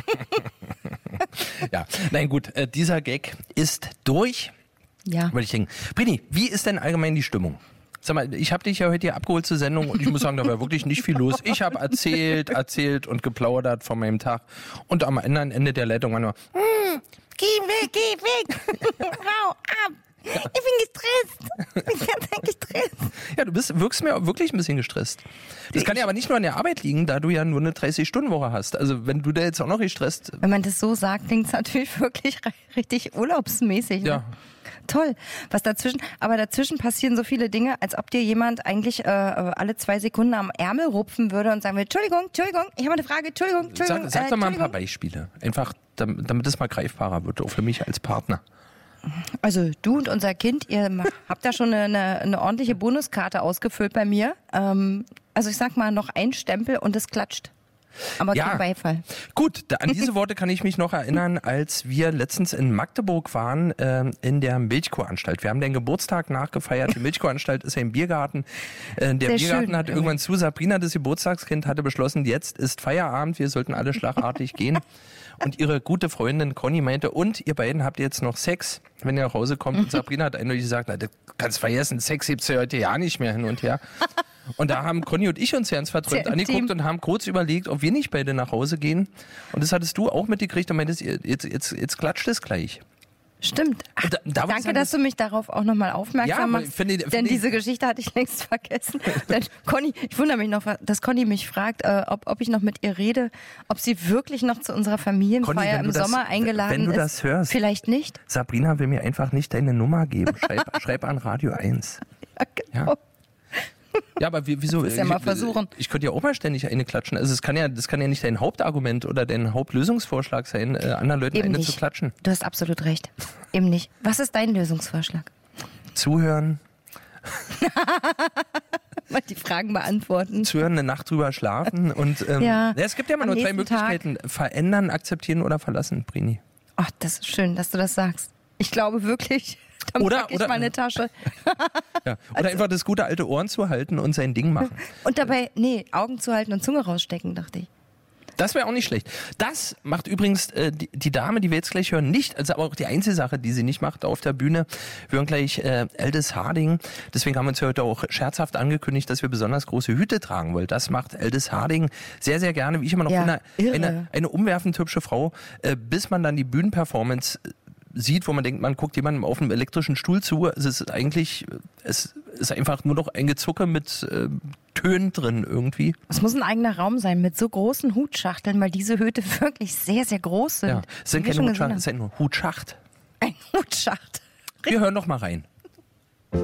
Ja, nein, gut, dieser Gag ist durch. Ja. Würde ich denken. Brini, wie ist denn allgemein die Stimmung? Sag mal, ich habe dich ja heute hier abgeholt zur Sendung und ich muss sagen, da war wirklich nicht viel los. Ich habe erzählt und geplaudert von meinem Tag und am anderen Ende der Leitung war nur, Geh weg, hau ab. Ich bin gestresst. Ich bin ganz gestresst. ja, du wirkst mir wirklich ein bisschen gestresst. Das kann ja aber nicht nur an der Arbeit liegen, da du ja nur eine 30-Stunden-Woche hast. Also wenn du da jetzt auch noch gestresst... Wenn man das so sagt, klingt es natürlich wirklich richtig urlaubsmäßig. Ne? Ja. Toll. Aber dazwischen passieren so viele Dinge, als ob dir jemand eigentlich alle 2 Sekunden am Ärmel rupfen würde und sagen würde, Entschuldigung, ich habe eine Frage, Entschuldigung. Sag doch mal ein paar Beispiele. Einfach, damit es mal greifbarer wird, auch für mich als Partner. Also du und unser Kind, ihr habt da schon eine ordentliche Bonuskarte ausgefüllt bei mir. Also ich sag mal, noch ein Stempel und es klatscht. Aber kein Beifall. Gut, an diese Worte kann ich mich noch erinnern, als wir letztens in Magdeburg waren, in der Milchkuhanstalt. Wir haben den Geburtstag nachgefeiert. Die Milchkuhanstalt ist ja im Biergarten. Der Biergarten hat irgendwann zu. Sabrina, das Geburtstagskind, hatte beschlossen, jetzt ist Feierabend, wir sollten alle schlagartig gehen. Und ihre gute Freundin Conny meinte, und ihr beiden habt jetzt noch Sex, wenn ihr nach Hause kommt. Und Sabrina hat eindeutig gesagt, na, das kannst vergessen, Sex gibt's ja heute ja nicht mehr hin und her. Und da haben Conny und ich uns ganz verträumt angeguckt und haben kurz überlegt, ob wir nicht beide nach Hause gehen. Und das hattest du auch mitgekriegt und meintest, jetzt klatscht es gleich. Stimmt. Ach, danke, dass du mich darauf auch nochmal aufmerksam machst. Denn diese Geschichte hatte ich längst vergessen. Denn Conny, ich wundere mich noch, dass Conny mich fragt, ob ich noch mit ihr rede, ob sie wirklich noch zu unserer Familienfeier im Sommer eingeladen ist. Wenn du das hörst. Vielleicht nicht. Sabrina will mir einfach nicht deine Nummer geben. Schreib an Radio 1. Ja, genau. Ja? Ja, aber wieso? Das ist ja mal versuchen. Ich könnte ja auch mal ständig eine klatschen. Also das kann ja nicht dein Hauptargument oder dein Hauptlösungsvorschlag sein, anderen Leuten Eben eine nicht. zu klatschen. Du hast absolut recht. Eben nicht. Was ist dein Lösungsvorschlag? Zuhören. Mal die Fragen beantworten. Zuhören, eine Nacht drüber schlafen und es gibt ja immer nur 3 Möglichkeiten. Verändern, akzeptieren oder verlassen, Brini. Ach, das ist schön, dass du das sagst. Ich glaube wirklich, dann pack ich meine Tasche. Ja. Oder einfach das gute alte Ohren zu halten und sein Ding machen. Und dabei, Augen zu halten und Zunge rausstecken, dachte ich. Das wäre auch nicht schlecht. Das macht übrigens die Dame, die wir jetzt gleich hören, nicht. Also aber auch die einzige Sache, die sie nicht macht auf der Bühne. Wir hören gleich Aldis Harding. Deswegen haben wir uns heute auch scherzhaft angekündigt, dass wir besonders große Hüte tragen wollen. Das macht Aldis Harding sehr, sehr gerne. Wie ich immer noch finde, eine umwerfend hübsche Frau, bis man dann die Bühnenperformance sieht, wo man denkt, man guckt jemandem auf einem elektrischen Stuhl zu. Es ist einfach nur noch ein Gezucke mit Tönen drin irgendwie. Es muss ein eigener Raum sein mit so großen Hutschachteln, weil diese Hüte wirklich sehr, sehr groß sind. Ja, es sind keine Hutschachteln, es ist ein Hutschacht. Ein Hutschacht. Wir hören noch mal rein.